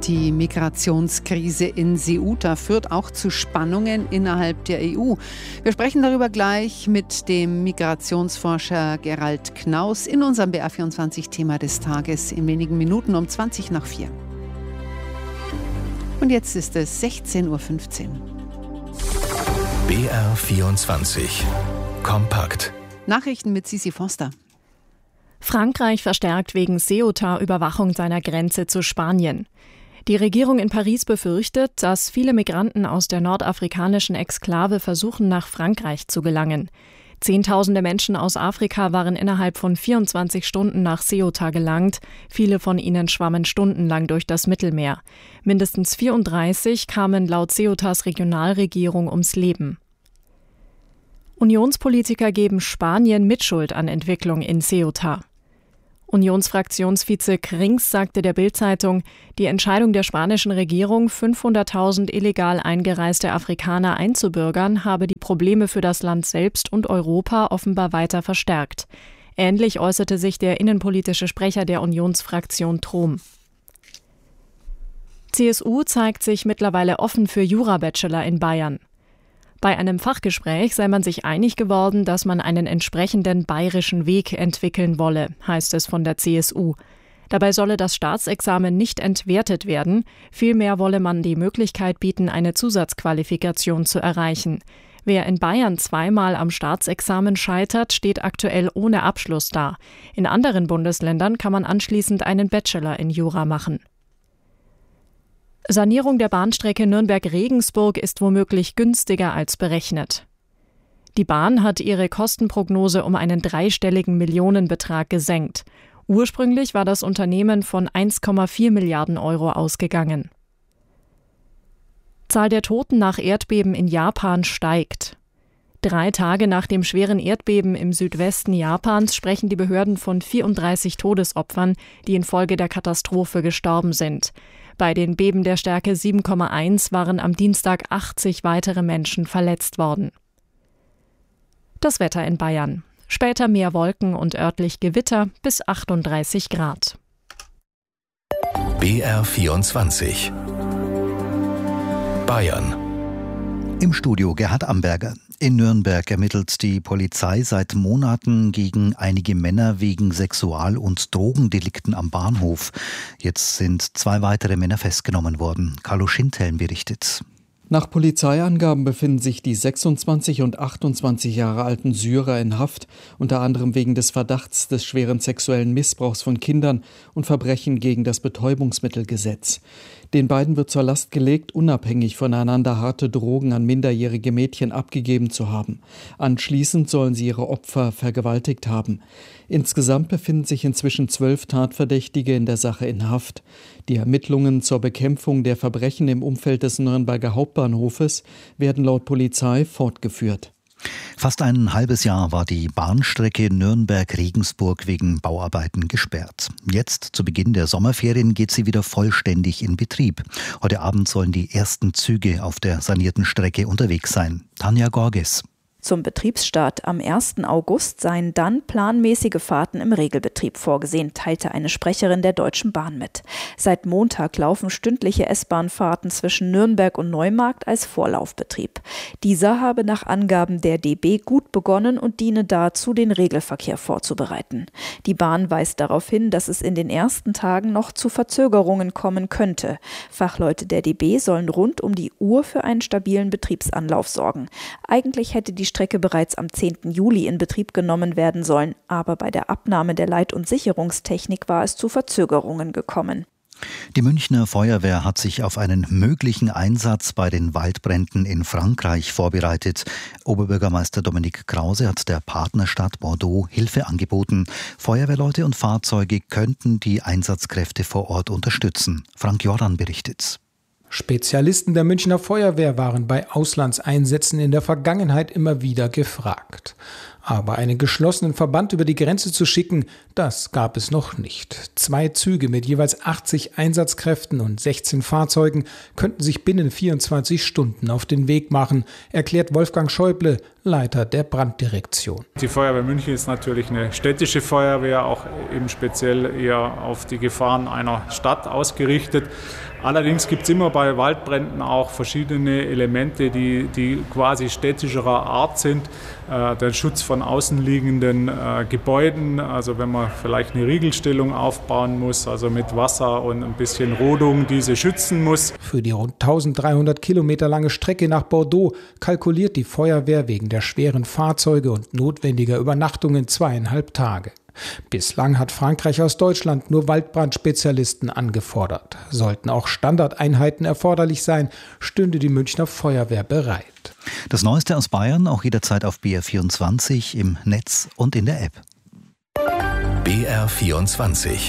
Die Migrationskrise in Ceuta führt auch zu Spannungen innerhalb der EU. Wir sprechen darüber gleich mit dem Migrationsforscher Gerald Knaus in unserem BR24-Thema des Tages in wenigen Minuten um 4:20. Und jetzt ist es 16:15 Uhr. BR24 Kompakt. Nachrichten mit Sisi Foster. Frankreich verstärkt wegen Ceuta Überwachung seiner Grenze zu Spanien. Die Regierung in Paris befürchtet, dass viele Migranten aus der nordafrikanischen Exklave versuchen, nach Frankreich zu gelangen. Zehntausende Menschen aus Afrika waren innerhalb von 24 Stunden nach Ceuta gelangt. Viele von ihnen schwammen stundenlang durch das Mittelmeer. Mindestens 34 kamen laut Ceutas Regionalregierung ums Leben. Unionspolitiker geben Spanien Mitschuld an Entwicklung in Ceuta. Unionsfraktionsvize Krings sagte der Bild-Zeitung, die Entscheidung der spanischen Regierung, 500.000 illegal eingereiste Afrikaner einzubürgern, habe die Probleme für das Land selbst und Europa offenbar weiter verstärkt. Ähnlich äußerte sich der innenpolitische Sprecher der Unionsfraktion Trom. CSU zeigt sich mittlerweile offen für Jura-Bachelor in Bayern. Bei einem Fachgespräch sei man sich einig geworden, dass man einen entsprechenden bayerischen Weg entwickeln wolle, heißt es von der CSU. Dabei solle das Staatsexamen nicht entwertet werden, vielmehr wolle man die Möglichkeit bieten, eine Zusatzqualifikation zu erreichen. Wer in Bayern zweimal am Staatsexamen scheitert, steht aktuell ohne Abschluss da. In anderen Bundesländern kann man anschließend einen Bachelor in Jura machen. Sanierung der Bahnstrecke Nürnberg-Regensburg ist womöglich günstiger als berechnet. Die Bahn hat ihre Kostenprognose um einen dreistelligen Millionenbetrag gesenkt. Ursprünglich war das Unternehmen von 1,4 Milliarden Euro ausgegangen. Zahl der Toten nach Erdbeben in Japan steigt. 3 Tage nach dem schweren Erdbeben im Südwesten Japans sprechen die Behörden von 34 Todesopfern, die infolge der Katastrophe gestorben sind. Bei den Beben der Stärke 7,1 waren am Dienstag 80 weitere Menschen verletzt worden. Das Wetter in Bayern. Später mehr Wolken und örtlich Gewitter bis 38 Grad. BR24 Bayern. Im Studio Gerhard Amberger. In Nürnberg ermittelt die Polizei seit Monaten gegen einige Männer wegen Sexual- und Drogendelikten am Bahnhof. Jetzt sind 2 weitere Männer festgenommen worden. Carlo Schindhelm berichtet. Nach Polizeiangaben befinden sich die 26 und 28 Jahre alten Syrer in Haft, unter anderem wegen des Verdachts des schweren sexuellen Missbrauchs von Kindern und Verbrechen gegen das Betäubungsmittelgesetz. Den beiden wird zur Last gelegt, unabhängig voneinander harte Drogen an minderjährige Mädchen abgegeben zu haben. Anschließend sollen sie ihre Opfer vergewaltigt haben. Insgesamt befinden sich inzwischen 12 Tatverdächtige in der Sache in Haft. Die Ermittlungen zur Bekämpfung der Verbrechen im Umfeld des Nürnberger Hauptbahnhofes werden laut Polizei fortgeführt. Fast ein halbes Jahr war die Bahnstrecke Nürnberg-Regensburg wegen Bauarbeiten gesperrt. Jetzt, zu Beginn der Sommerferien, geht sie wieder vollständig in Betrieb. Heute Abend sollen die ersten Züge auf der sanierten Strecke unterwegs sein. Tanja Gorges. Zum Betriebsstart am 1. August seien dann planmäßige Fahrten im Regelbetrieb vorgesehen, teilte eine Sprecherin der Deutschen Bahn mit. Seit Montag laufen stündliche S-Bahn-Fahrten zwischen Nürnberg und Neumarkt als Vorlaufbetrieb. Dieser habe nach Angaben der DB gut begonnen und diene dazu, den Regelverkehr vorzubereiten. Die Bahn weist darauf hin, dass es in den ersten Tagen noch zu Verzögerungen kommen könnte. Fachleute der DB sollen rund um die Uhr für einen stabilen Betriebsanlauf sorgen. Eigentlich hätte die Strecke bereits am 10. Juli in Betrieb genommen werden sollen, aber bei der Abnahme der Leit- und Sicherungstechnik war es zu Verzögerungen gekommen. Die Münchner Feuerwehr hat sich auf einen möglichen Einsatz bei den Waldbränden in Frankreich vorbereitet. Oberbürgermeister Dominique Krause hat der Partnerstadt Bordeaux Hilfe angeboten. Feuerwehrleute und Fahrzeuge könnten die Einsatzkräfte vor Ort unterstützen. Frank Jordan berichtet. Spezialisten der Münchner Feuerwehr waren bei Auslandseinsätzen in der Vergangenheit immer wieder gefragt. Aber einen geschlossenen Verband über die Grenze zu schicken, das gab es noch nicht. 2 Züge mit jeweils 80 Einsatzkräften und 16 Fahrzeugen könnten sich binnen 24 Stunden auf den Weg machen, erklärt Wolfgang Schäuble, Leiter der Branddirektion. Die Feuerwehr München ist natürlich eine städtische Feuerwehr, auch eben speziell eher auf die Gefahren einer Stadt ausgerichtet. Allerdings gibt es immer bei Waldbränden auch verschiedene Elemente, die quasi städtischerer Art sind. Der Schutz von außenliegenden Gebäuden, also wenn man vielleicht eine Riegelstellung aufbauen muss, also mit Wasser und ein bisschen Rodung diese schützen muss. Für die rund 1300 Kilometer lange Strecke nach Bordeaux kalkuliert die Feuerwehr wegen der schweren Fahrzeuge und notwendiger Übernachtungen 2,5 Tage. Bislang hat Frankreich aus Deutschland nur Waldbrandspezialisten angefordert. Sollten auch Standardeinheiten erforderlich sein, stünde die Münchner Feuerwehr bereit. Das Neueste aus Bayern auch jederzeit auf BR24 im Netz und in der App. BR24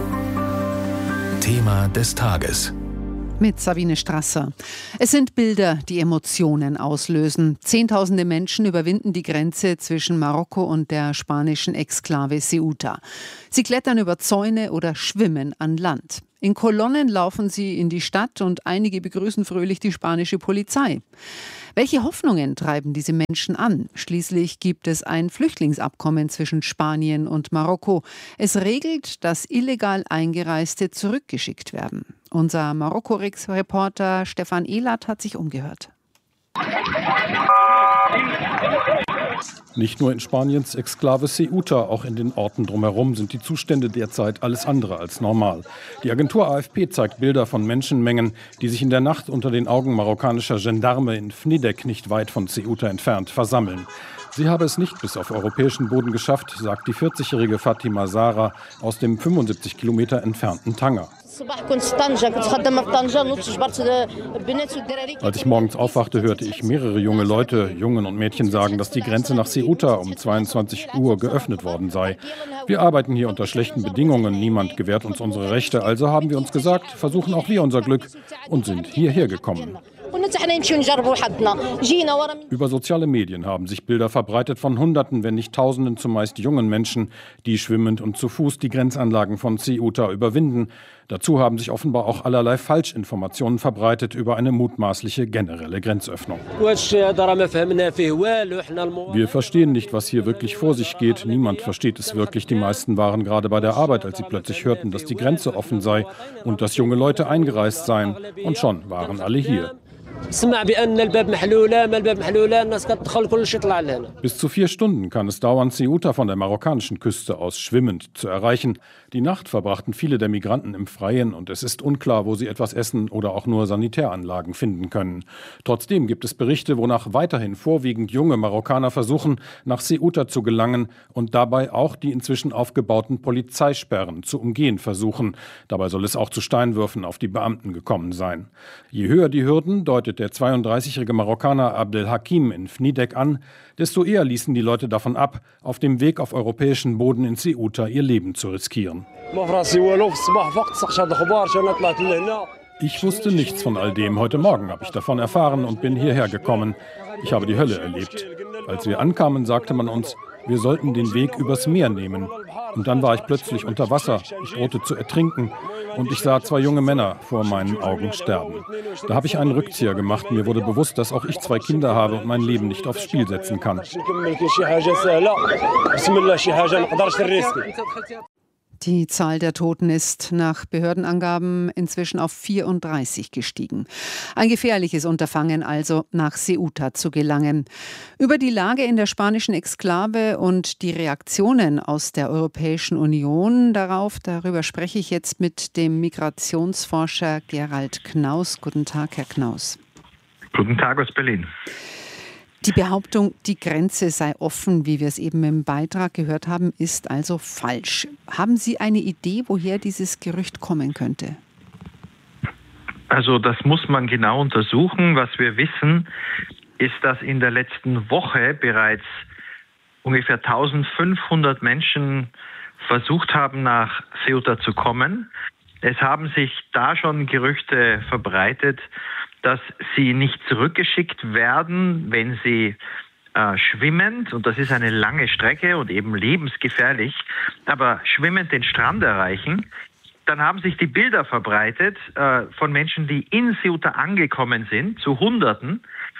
Thema des Tages. Mit Sabine Strasser. Es sind Bilder, die Emotionen auslösen. Zehntausende Menschen überwinden die Grenze zwischen Marokko und der spanischen Exklave Ceuta. Sie klettern über Zäune oder schwimmen an Land. In Kolonnen laufen sie in die Stadt und einige begrüßen fröhlich die spanische Polizei. Welche Hoffnungen treiben diese Menschen an? Schließlich gibt es ein Flüchtlingsabkommen zwischen Spanien und Marokko. Es regelt, dass illegal Eingereiste zurückgeschickt werden. Unser Marokko-Reporter Stefan Ehlert hat sich umgehört. Nicht nur in Spaniens Exklave Ceuta, auch in den Orten drumherum sind die Zustände derzeit alles andere als normal. Die Agentur AFP zeigt Bilder von Menschenmengen, die sich in der Nacht unter den Augen marokkanischer Gendarme in Fnidek, nicht weit von Ceuta entfernt, versammeln. Sie habe es nicht bis auf europäischen Boden geschafft, sagt die 40-jährige Fatima Zara aus dem 75 Kilometer entfernten Tanger. Als ich morgens aufwachte, hörte ich mehrere junge Leute, Jungen und Mädchen sagen, dass die Grenze nach Ceuta um 22 Uhr geöffnet worden sei. Wir arbeiten hier unter schlechten Bedingungen, niemand gewährt uns unsere Rechte, also haben wir uns gesagt, versuchen auch wir unser Glück und sind hierher gekommen. Über soziale Medien haben sich Bilder verbreitet von Hunderten, wenn nicht Tausenden, zumeist jungen Menschen, die schwimmend und zu Fuß die Grenzanlagen von Ceuta überwinden. Dazu haben sich offenbar auch allerlei Falschinformationen verbreitet über eine mutmaßliche generelle Grenzöffnung. Wir verstehen nicht, was hier wirklich vor sich geht. Niemand versteht es wirklich. Die meisten waren gerade bei der Arbeit, als sie plötzlich hörten, dass die Grenze offen sei und dass junge Leute eingereist seien. Und schon waren alle hier. Bis zu 4 Stunden kann es dauern, Ceuta von der marokkanischen Küste aus schwimmend zu erreichen. Die Nacht verbrachten viele der Migranten im Freien und es ist unklar, wo sie etwas essen oder auch nur Sanitäranlagen finden können. Trotzdem gibt es Berichte, wonach weiterhin vorwiegend junge Marokkaner versuchen, nach Ceuta zu gelangen und dabei auch die inzwischen aufgebauten Polizeisperren zu umgehen versuchen. Dabei soll es auch zu Steinwürfen auf die Beamten gekommen sein. Je höher die Hürden, deutet der 32-jährige Marokkaner Abdelhakim in Fnidek an, desto eher ließen die Leute davon ab, auf dem Weg auf europäischen Boden in Ceuta ihr Leben zu riskieren. Ich wusste nichts von all dem. Heute Morgen habe ich davon erfahren und bin hierher gekommen. Ich habe die Hölle erlebt. Als wir ankamen, sagte man uns, wir sollten den Weg übers Meer nehmen. Und dann war ich plötzlich unter Wasser. Ich drohte zu ertrinken. Und ich sah 2 junge Männer vor meinen Augen sterben. Da habe ich einen Rückzieher gemacht. Mir wurde bewusst, dass auch ich 2 Kinder habe und mein Leben nicht aufs Spiel setzen kann. Die Zahl der Toten ist nach Behördenangaben inzwischen auf 34 gestiegen. Ein gefährliches Unterfangen also, nach Ceuta zu gelangen. Über die Lage in der spanischen Exklave und die Reaktionen aus der Europäischen Union darüber spreche ich jetzt mit dem Migrationsforscher Gerald Knaus. Guten Tag, Herr Knaus. Guten Tag aus Berlin. Die Behauptung, die Grenze sei offen, wie wir es eben im Beitrag gehört haben, ist also falsch. Haben Sie eine Idee, woher dieses Gerücht kommen könnte? Also das muss man genau untersuchen. Was wir wissen, ist, dass in der letzten Woche bereits ungefähr 1500 Menschen versucht haben, nach Ceuta zu kommen. Es haben sich da schon Gerüchte verbreitet, dass sie nicht zurückgeschickt werden, wenn sie schwimmend, und das ist eine lange Strecke und eben lebensgefährlich, aber schwimmend den Strand erreichen. Dann haben sich die Bilder verbreitet von Menschen, die in Ceuta angekommen sind, zu Hunderten.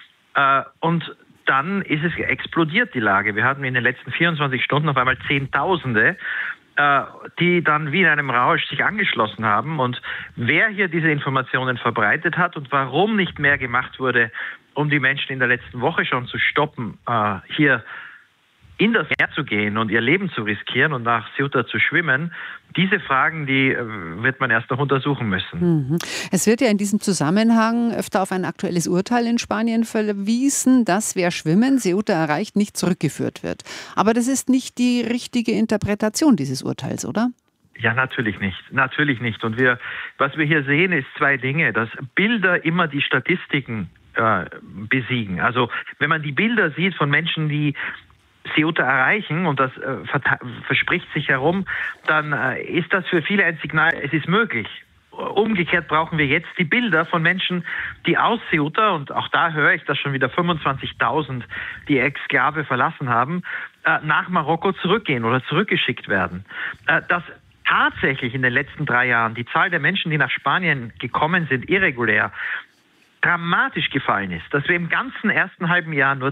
Und dann ist es explodiert, die Lage. Wir hatten in den letzten 24 Stunden auf einmal Zehntausende, die dann wie in einem Rausch sich angeschlossen haben. Und wer hier diese Informationen verbreitet hat und warum nicht mehr gemacht wurde, um die Menschen in der letzten Woche schon zu stoppen, hier in das Meer zu gehen und ihr Leben zu riskieren und nach Ceuta zu schwimmen, diese Fragen, die wird man erst noch untersuchen müssen. Es wird ja in diesem Zusammenhang öfter auf ein aktuelles Urteil in Spanien verwiesen, dass wer schwimmen Ceuta erreicht, nicht zurückgeführt wird. Aber das ist nicht die richtige Interpretation dieses Urteils, oder? Ja, natürlich nicht. Natürlich nicht. Und was wir hier sehen, ist zwei Dinge. Dass Bilder immer die Statistiken besiegen. Also wenn man die Bilder sieht von Menschen, die Ceuta erreichen, und das verspricht sich herum, dann ist das für viele ein Signal, es ist möglich. Umgekehrt brauchen wir jetzt die Bilder von Menschen, die aus Ceuta, und auch da höre ich, dass schon wieder 25.000 die Exklave verlassen haben, nach Marokko zurückgehen oder zurückgeschickt werden. Dass tatsächlich in den letzten 3 Jahren die Zahl der Menschen, die nach Spanien gekommen sind, dramatisch gefallen ist, dass wir im ganzen ersten halben Jahr nur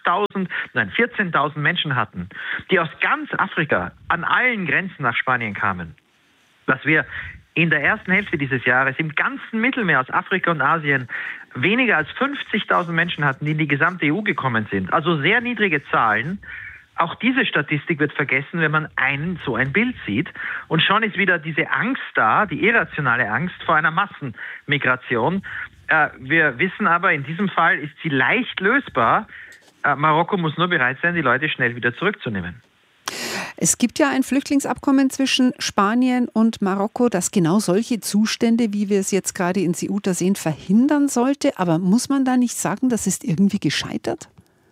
14.000 Menschen hatten, die aus ganz Afrika an allen Grenzen nach Spanien kamen. Dass wir in der ersten Hälfte dieses Jahres im ganzen Mittelmeer aus Afrika und Asien weniger als 50.000 Menschen hatten, die in die gesamte EU gekommen sind. Also sehr niedrige Zahlen. Auch diese Statistik wird vergessen, wenn man so ein Bild sieht. Und schon ist wieder diese Angst da, die irrationale Angst vor einer Massenmigration. Wir wissen aber, in diesem Fall ist sie leicht lösbar. Marokko muss nur bereit sein, die Leute schnell wieder zurückzunehmen. Es gibt ja ein Flüchtlingsabkommen zwischen Spanien und Marokko, das genau solche Zustände, wie wir es jetzt gerade in Ceuta sehen, verhindern sollte. Aber muss man da nicht sagen, das ist irgendwie gescheitert?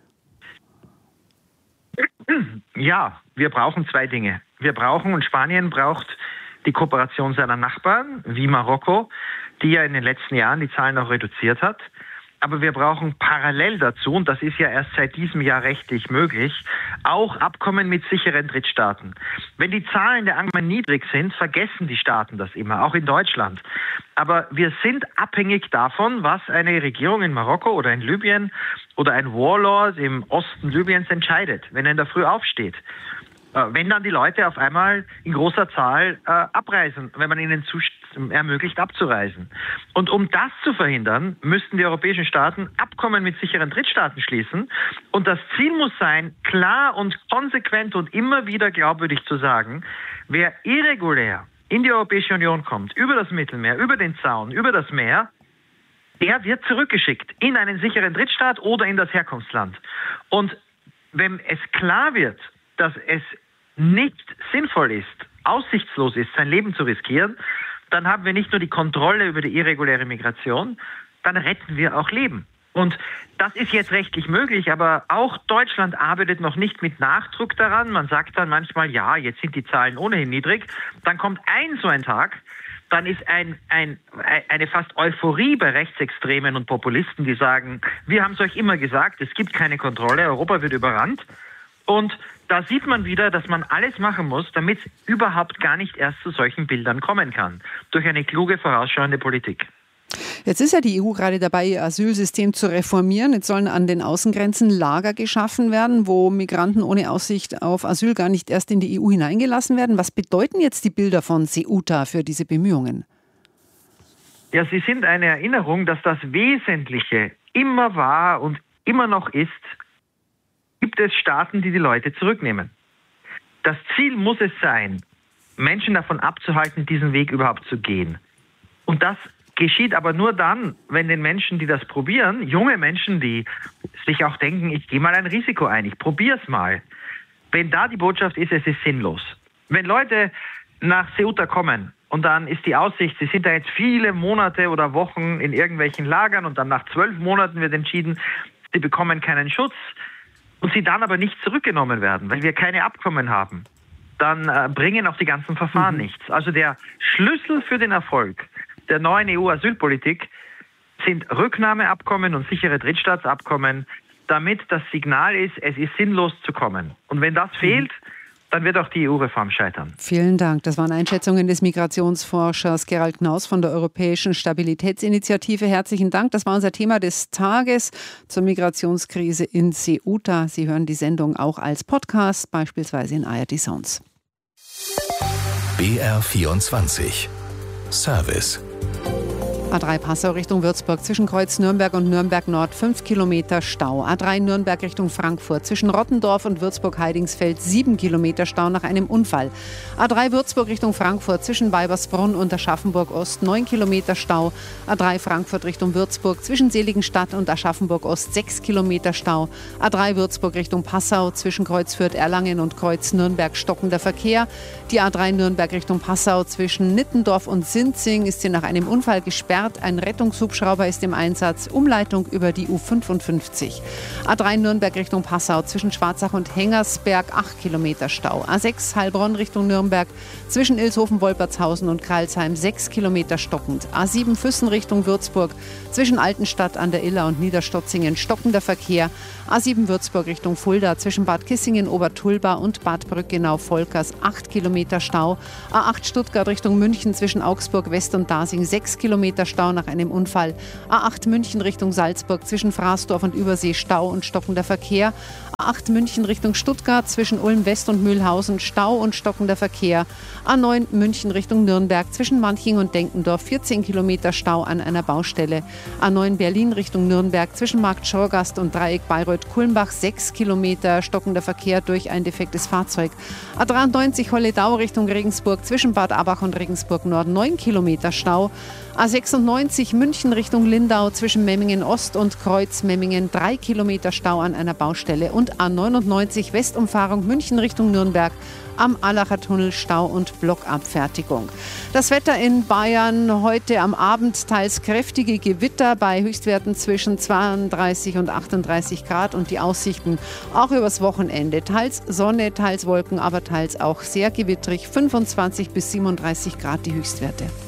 Ja, wir brauchen zwei Dinge. Und Spanien braucht die Kooperation seiner Nachbarn, wie Marokko, die ja in den letzten Jahren die Zahlen auch reduziert hat. Aber wir brauchen parallel dazu, und das ist ja erst seit diesem Jahr rechtlich möglich, auch Abkommen mit sicheren Drittstaaten. Wenn die Zahlen der Ankommen niedrig sind, vergessen die Staaten das immer, auch in Deutschland. Aber wir sind abhängig davon, was eine Regierung in Marokko oder in Libyen oder ein Warlord im Osten Libyens entscheidet, wenn er in der Früh aufsteht. Wenn dann die Leute auf einmal in großer Zahl abreisen, wenn man ihnen ermöglicht abzureisen. Und um das zu verhindern, müssten die europäischen Staaten Abkommen mit sicheren Drittstaaten schließen. Und das Ziel muss sein, klar und konsequent und immer wieder glaubwürdig zu sagen, wer irregulär in die Europäische Union kommt, über das Mittelmeer, über den Zaun, über das Meer, der wird zurückgeschickt in einen sicheren Drittstaat oder in das Herkunftsland. Und wenn es klar wird, dass es nicht sinnvoll ist, aussichtslos ist, sein Leben zu riskieren, dann haben wir nicht nur die Kontrolle über die irreguläre Migration, dann retten wir auch Leben. Und das ist jetzt rechtlich möglich, aber auch Deutschland arbeitet noch nicht mit Nachdruck daran. Man sagt dann manchmal, ja, jetzt sind die Zahlen ohnehin niedrig. Dann kommt so ein Tag, dann ist eine fast Euphorie bei Rechtsextremen und Populisten, die sagen, wir haben es euch immer gesagt, es gibt keine Kontrolle, Europa wird überrannt. Und da sieht man wieder, dass man alles machen muss, damit es überhaupt gar nicht erst zu solchen Bildern kommen kann. Durch eine kluge, vorausschauende Politik. Jetzt ist ja die EU gerade dabei, ihr Asylsystem zu reformieren. Jetzt sollen an den Außengrenzen Lager geschaffen werden, wo Migranten ohne Aussicht auf Asyl gar nicht erst in die EU hineingelassen werden. Was bedeuten jetzt die Bilder von Ceuta für diese Bemühungen? Ja, sie sind eine Erinnerung, dass das Wesentliche immer war und immer noch ist, gibt es Staaten, die Leute zurücknehmen. Das Ziel muss es sein, Menschen davon abzuhalten, diesen Weg überhaupt zu gehen. Und das geschieht aber nur dann, wenn den Menschen, die das probieren, junge Menschen, die sich auch denken, ich gehe mal ein Risiko ein, ich probiere es mal. Wenn da die Botschaft ist, es ist sinnlos. Wenn Leute nach Ceuta kommen und dann ist die Aussicht, sie sind da jetzt viele Monate oder Wochen in irgendwelchen Lagern und dann nach 12 Monaten wird entschieden, sie bekommen keinen Schutz, und sie dann aber nicht zurückgenommen werden, weil wir keine Abkommen haben, dann bringen auch die ganzen Verfahren nichts. Also der Schlüssel für den Erfolg der neuen EU-Asylpolitik sind Rücknahmeabkommen und sichere Drittstaatsabkommen damit das Signal ist, es ist sinnlos zu kommen. Und wenn das fehlt, dann wird auch die EU-Reform scheitern. Vielen Dank. Das waren Einschätzungen des Migrationsforschers Gerald Knaus von der Europäischen Stabilitätsinitiative. Herzlichen Dank. Das war unser Thema des Tages zur Migrationskrise in Ceuta. Sie hören die Sendung auch als Podcast, beispielsweise in ARD Sounds. BR24 Service. A3 Passau Richtung Würzburg zwischen Kreuz Nürnberg und Nürnberg Nord 5 Kilometer Stau. A3 Nürnberg Richtung Frankfurt zwischen Rottendorf und Würzburg-Heidingsfeld 7 Kilometer Stau nach einem Unfall. A3 Würzburg Richtung Frankfurt zwischen Weibersbrunn und Aschaffenburg Ost 9 Kilometer Stau. A3 Frankfurt Richtung Würzburg zwischen Seligenstadt und Aschaffenburg Ost 6 Kilometer Stau. A3 Würzburg Richtung Passau zwischen Kreuz Fürth-Erlangen und Kreuz Nürnberg stockender Verkehr. Die A3 Nürnberg Richtung Passau zwischen Nittendorf und Sinzing ist sie nach einem Unfall gesperrt. Ein Rettungshubschrauber ist im Einsatz. Umleitung über die U55. A3 Nürnberg Richtung Passau zwischen Schwarzach und Hengersberg 8 Kilometer Stau. A6 Heilbronn Richtung Nürnberg zwischen Ilshofen-Wolpertshausen und Karlsheim 6 Kilometer stockend. A7 Füssen Richtung Würzburg zwischen Altenstadt an der Iller und Niederstotzingen stockender Verkehr. A7 Würzburg Richtung Fulda zwischen Bad Kissingen, Obertulba und Bad Brückenau-Volkers 8 Kilometer Stau. A8 Stuttgart Richtung München zwischen Augsburg West und Dasing 6 Kilometer Stau nach einem Unfall. A8 München Richtung Salzburg zwischen Fraßdorf und Übersee Stau und stockender Verkehr. A8 München Richtung Stuttgart zwischen Ulm West und Mühlhausen Stau und stockender Verkehr. A9 München Richtung Nürnberg zwischen Manching und Denkendorf 14 Kilometer Stau an einer Baustelle. A9 Berlin Richtung Nürnberg zwischen Markt Schorgast und Dreieck Bayreuth-Kulmbach 6 Kilometer stockender Verkehr durch ein defektes Fahrzeug. A93 Holledau Richtung Regensburg zwischen Bad Abach und Regensburg Nord 9 Kilometer Stau. A96 München Richtung Lindau zwischen Memmingen Ost und Kreuz Memmingen 3 Kilometer Stau an einer Baustelle. Und A99 Westumfahrung München Richtung Nürnberg am Allacher Tunnel Stau und Blockabfertigung. Das Wetter in Bayern heute am Abend teils kräftige Gewitter bei Höchstwerten zwischen 32 und 38 Grad und die Aussichten auch übers Wochenende. Teils Sonne, teils Wolken, aber teils auch sehr gewittrig. 25 bis 37 Grad die Höchstwerte.